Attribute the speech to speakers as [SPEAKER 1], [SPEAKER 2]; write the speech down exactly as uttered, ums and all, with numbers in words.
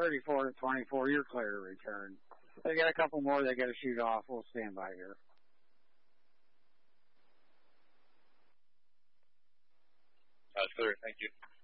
[SPEAKER 1] thirty-four to twenty-four, you're clear to return. They got a couple more they got to shoot off. We'll stand by here.
[SPEAKER 2] That's clear. Thank you.